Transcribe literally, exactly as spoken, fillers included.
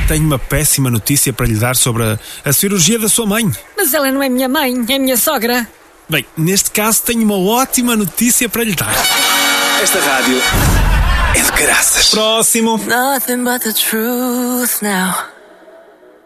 Tenho uma péssima notícia para lhe dar sobre a, a cirurgia da sua mãe. Mas ela não é minha mãe, é minha sogra. Bem, neste caso tenho uma ótima notícia para lhe dar. Esta rádio é de caraças. Próximo. Nothing but the truth now.